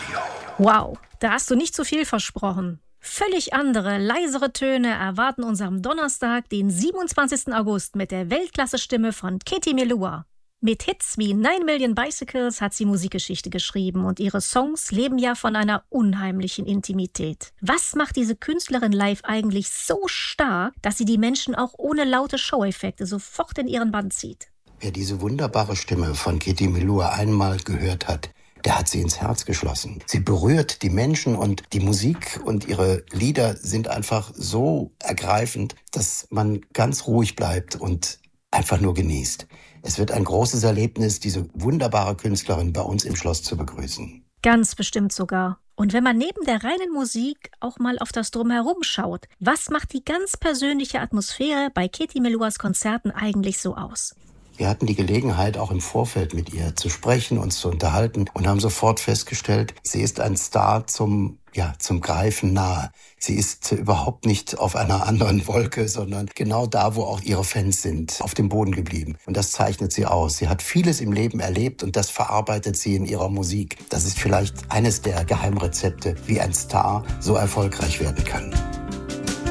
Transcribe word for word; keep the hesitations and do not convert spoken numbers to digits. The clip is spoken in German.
Wow, da hast du nicht zu viel versprochen. Völlig andere, leisere Töne erwarten uns am Donnerstag, den siebenundzwanzigsten August, mit der Weltklasse-Stimme von Katie Melua. Mit Hits wie Nine Million Bicycles hat sie Musikgeschichte geschrieben und ihre Songs leben ja von einer unheimlichen Intimität. Was macht diese Künstlerin live eigentlich so stark, dass sie die Menschen auch ohne laute Show-Effekte sofort in ihren Bann zieht? Wer diese wunderbare Stimme von Katie Melua einmal gehört hat, der hat sie ins Herz geschlossen. Sie berührt die Menschen und die Musik und ihre Lieder sind einfach so ergreifend, dass man ganz ruhig bleibt und einfach nur genießt. Es wird ein großes Erlebnis, diese wunderbare Künstlerin bei uns im Schloss zu begrüßen. Ganz bestimmt sogar. Und wenn man neben der reinen Musik auch mal auf das Drumherum schaut, was macht die ganz persönliche Atmosphäre bei Katie Meluas Konzerten eigentlich so aus? Wir hatten die Gelegenheit, auch im Vorfeld mit ihr zu sprechen, uns zu unterhalten und haben sofort festgestellt, sie ist ein Star zum, ja, zum Greifen nahe. Sie ist überhaupt nicht auf einer anderen Wolke, sondern genau da, wo auch ihre Fans sind, auf dem Boden geblieben. Und das zeichnet sie aus. Sie hat vieles im Leben erlebt und das verarbeitet sie in ihrer Musik. Das ist vielleicht eines der Geheimrezepte, wie ein Star so erfolgreich werden kann.